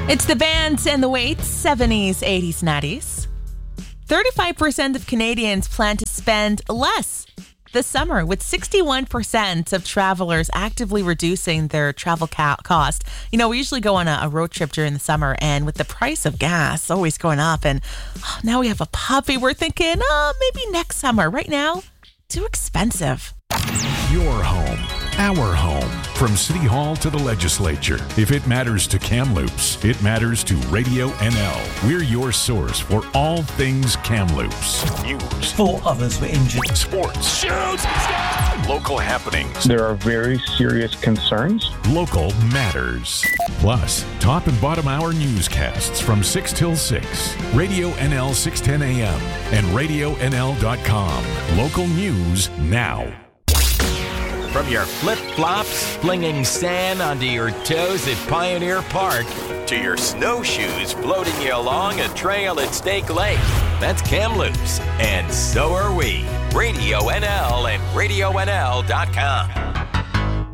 It's the bands and the weights, 70s, 80s, 90s. 35% of Canadians plan to spend less this summer, with 61% of travelers actively reducing their travel cost. You know, we usually go on a road trip during the summer, and with the price of gas always going up, and now we have a puppy, we're thinking, maybe next summer. Right now, too expensive. Your home, our home. From City Hall to the Legislature. If it matters to Kamloops, it matters to Radio NL. We're your source for all things Kamloops. News. 4 others were injured. Sports. Shoots! Local happenings. There are very serious concerns. Local matters. Plus, top and bottom hour newscasts from 6 till 6. Radio NL 610 AM and RadioNL.com. Local news now. From your flip-flops flinging sand onto your toes at Pioneer Park to your snowshoes floating you along a trail at Stake Lake, that's Kamloops, and so are we. Radio NL and RadioNL.com.